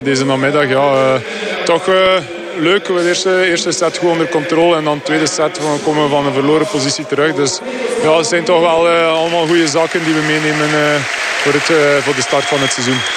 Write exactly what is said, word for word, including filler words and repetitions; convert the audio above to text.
Deze namiddag, ja, uh, toch uh, leuk. De eerste, eerste set goed onder controle en dan de tweede set komen we van een verloren positie terug. Dus ja, het zijn toch wel uh, allemaal goede zaken die we meenemen uh, voor, het, uh, voor de start van het seizoen.